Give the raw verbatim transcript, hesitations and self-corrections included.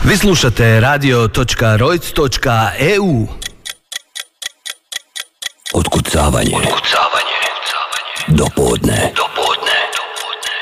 Vi slušate radio točka rojc točka e u. Otkucavanje. Otkucavanje. Do podne. Do